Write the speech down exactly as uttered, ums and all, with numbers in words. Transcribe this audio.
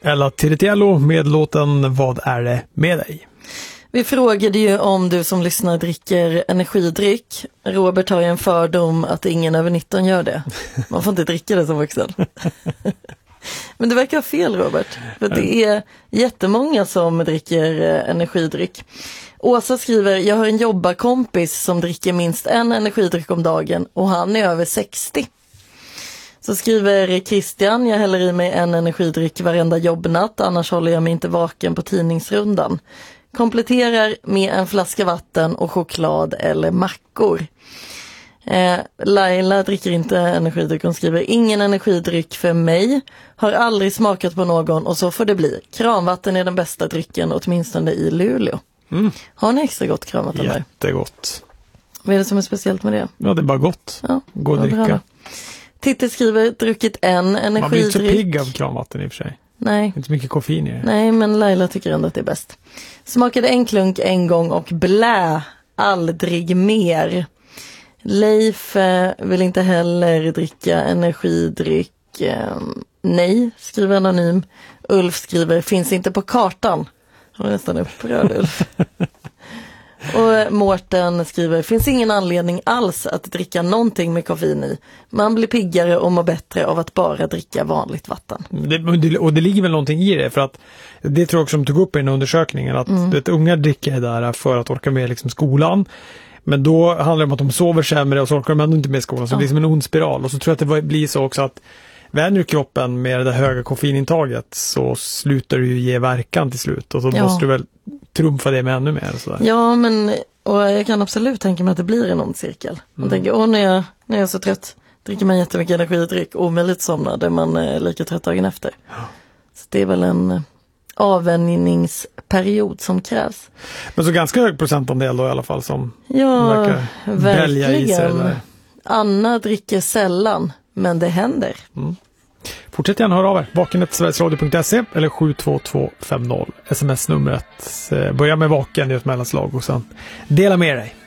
Ella Tiritiello med låten Vad är det med dig? Vi frågade ju om du som lyssnar dricker energidryck. Robert har ju en fördom att ingen över nitton gör det. Man får inte dricka det som vuxen. Men det verkar fel, Robert. För det är jättemånga som dricker energidryck. Åsa skriver, jag har en jobbarkompis som dricker minst en energidryck om dagen och han är över sextio. Så skriver Christian, jag häller i mig en energidryck varenda jobbnatt, annars håller jag mig inte vaken på tidningsrundan. Kompletterar med en flaska vatten och choklad eller mackor. Eh, Laila dricker inte energidryck, hon skriver, ingen energidryck för mig, har aldrig smakat på någon och så får det bli. Kranvatten är den bästa drycken, åtminstone i Luleå. Mm. Har ni extra gott kranvatten där? Jättegott. Vad är det som är speciellt med det? Ja, det är bara gott. Ja, god dricka. Titti skriver, druckit en energidryck. Man blir inte så pigg av kranvatten i och för sig. Nej. Inte mycket koffein i det. Nej, men Laila tycker ändå att det är bäst. Smakade en klunk en gång och blä, aldrig mer. Leif eh, vill inte heller dricka energidryck. Eh, nej, skriver anonym. Ulf skriver, finns inte på kartan. Han är nästan upprörd, Ulf. Och Mårten skriver, finns ingen anledning alls att dricka någonting med koffein i. Man blir piggare och mår bättre av att bara dricka vanligt vatten. Det, och det ligger väl någonting i det, för att det tror jag också de tog upp i den undersökningen, att mm. det, unga dricker där för att orka med liksom skolan. Men då handlar det om att de sover sämre och så orkar de ändå inte med skolan, så det blir som en ond spiral. Och så tror jag att det blir så också att vänjer kroppen med det där höga koffeinintaget så slutar du ju ge verkan till slut. Och så ja. måste du väl trumfa det med ännu mer. Och sådär. Ja, men och jag kan absolut tänka mig att det blir en ond cirkel. Man mm. tänker, åh när jag, när jag är så trött dricker man jättemycket energidryck och omöjligt somnar där man är lika trött dagen efter. Ja. Så det är väl en avvänjningsperiod som krävs. Men så ganska hög procentandel då i alla fall som ja, verkar välja i sig. Eller? Anna dricker sällan, men det händer. Mm. Fortsätt gärna höra av er. vaken snabel-a sverigesradio punkt se eller sju två två fem noll. Sms-numret. Börja med vaken i ett mellanslag och sen dela med dig.